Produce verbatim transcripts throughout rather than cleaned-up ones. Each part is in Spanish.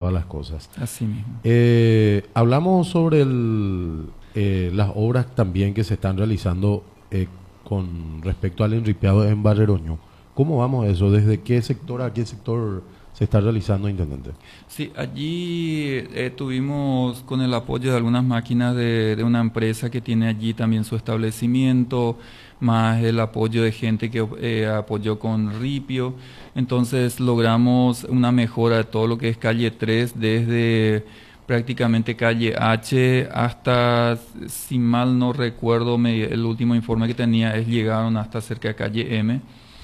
todas las cosas. Así mismo. Eh, hablamos sobre el, eh, las obras también que se están realizando eh, con respecto al enripeado en Barreroño. ¿Cómo vamos a eso? ¿Desde qué sector a qué sector se está realizando, intendente? Sí, allí eh, tuvimos con el apoyo de algunas máquinas de, de una empresa que tiene allí también su establecimiento, más el apoyo de gente que eh, apoyó con Ripio. Entonces logramos una mejora de todo lo que es calle tres, desde prácticamente calle H hasta, si mal no recuerdo, me- el último informe que tenía es llegaron hasta cerca de calle M.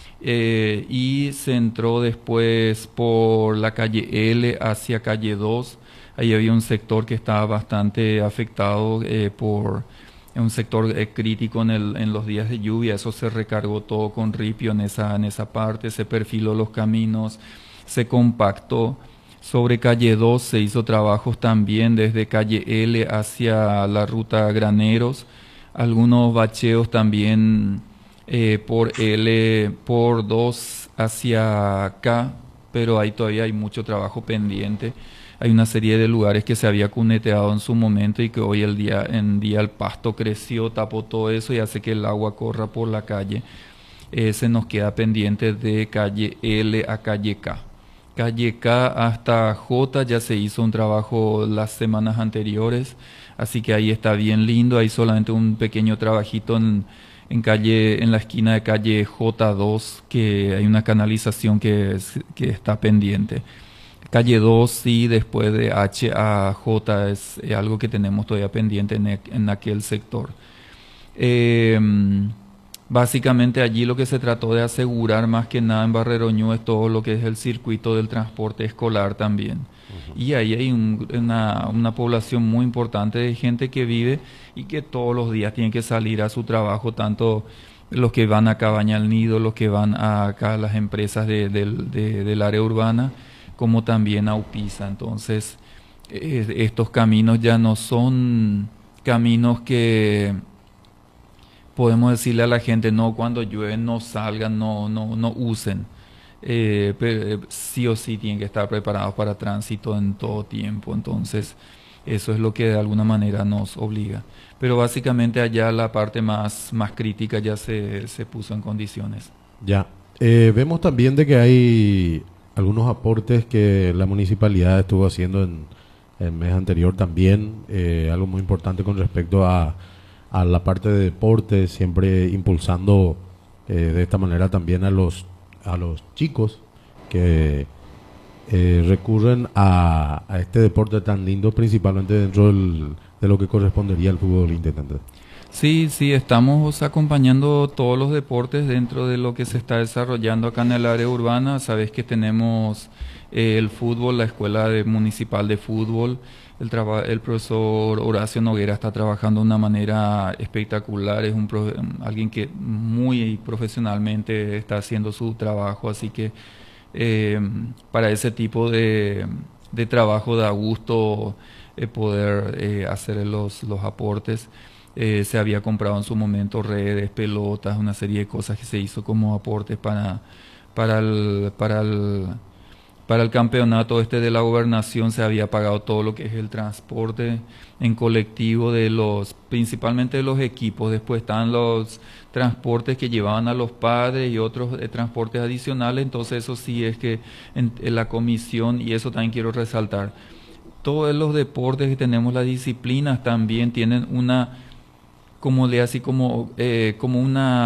Eh, y se entró después por la calle L hacia calle dos. Ahí había un sector que estaba bastante afectado eh, por un sector eh, crítico en, el, en los días de lluvia. Eso se recargó todo con ripio en esa, en esa parte, se perfiló los caminos, se compactó. Sobre calle dos se hizo trabajos también desde calle L hacia la ruta Graneros, algunos bacheos también eh, por L, por dos hacia acá, pero ahí todavía hay mucho trabajo pendiente. Hay una serie de lugares que se había cuneteado en su momento y que hoy el día, en día el pasto creció, tapó todo eso y hace que el agua corra por la calle. Eh, se nos queda pendiente de calle L a calle K. Calle K hasta J ya se hizo un trabajo las semanas anteriores, así que ahí está bien lindo. Hay solamente un pequeño trabajito en, en calle, en la esquina de calle J dos, que hay una canalización que, es- que está pendiente. Calle dos sí, después de H a J es eh, algo que tenemos todavía pendiente en, e- en aquel sector. Eh, Básicamente allí lo que se trató de asegurar más que nada en Barreroñú es todo lo que es el circuito del transporte escolar también. Ujú. Y ahí hay un- una, una población muy importante de gente que vive y que todos los días tienen que salir a su trabajo, tanto los que van a Cabaña al Nido, los que van a acá a las empresas de- del de- del área urbana, como también a Upisa. Entonces, eh, estos caminos ya no son caminos que podemos decirle a la gente, no, cuando llueve no salgan, no, no, no usen. Eh, pero sí o sí tienen que estar preparados para tránsito en todo tiempo. Entonces, eso es lo que de alguna manera nos obliga. Pero básicamente allá la parte más, más crítica ya se, se puso en condiciones. Ya. Eh, vemos también de que hay algunos aportes que la municipalidad estuvo haciendo en el mes anterior también, eh, algo muy importante con respecto a, a la parte de deporte, siempre impulsando eh, de esta manera también a los, a los chicos que eh, recurren a, a este deporte tan lindo, principalmente dentro del- de lo que correspondería al fútbol, intendente. Sí, sí, estamos acompañando todos los deportes dentro de lo que se está desarrollando acá en el área urbana. Sabes que tenemos eh, el fútbol, la escuela de- municipal de fútbol. El, traba- el profesor Horacio Noguera está trabajando de una manera espectacular. Es un profe- alguien que muy profesionalmente está haciendo su trabajo, así que eh, para ese tipo de, de trabajo da gusto eh, poder eh, hacer los, los aportes. Eh, se había comprado en su momento redes, pelotas, una serie de cosas que se hizo como aportes para, para el, para el, para el campeonato este de la gobernación. Se había pagado todo lo que es el transporte en colectivo de los, principalmente de los equipos. Después están los transportes que llevaban a los padres y otros eh, transportes adicionales. Entonces eso sí es que en, en la comisión, y eso también quiero resaltar, todos los deportes que tenemos, las disciplinas también tienen una como de así como eh, como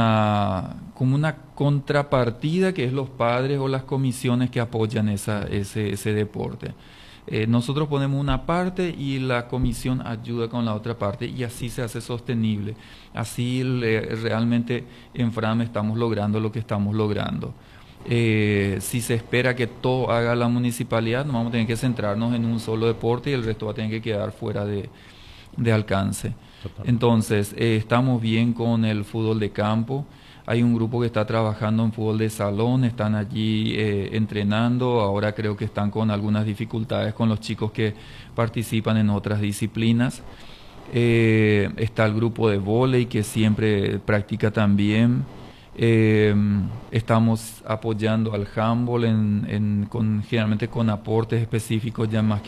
una como una contrapartida, que es los padres o las comisiones que apoyan esa, ese, ese deporte. Eh, nosotros ponemos una parte y la comisión ayuda con la otra parte y así se hace sostenible. Así le- realmente en Fram estamos logrando lo que estamos logrando. Eh, si se espera que todo haga la municipalidad, no vamos a tener que centrarnos en un solo deporte y el resto va a tener que quedar fuera de, de alcance. Totalmente. Entonces, eh, estamos bien con el fútbol de campo. Hay un grupo que está trabajando en fútbol de salón, están allí eh, entrenando. Ahora creo que están con algunas dificultades con los chicos que participan en otras disciplinas. Eh, está el grupo de vóley que siempre practica también. Eh, Estamos apoyando al handball en, en- con, generalmente con aportes específicos ya más que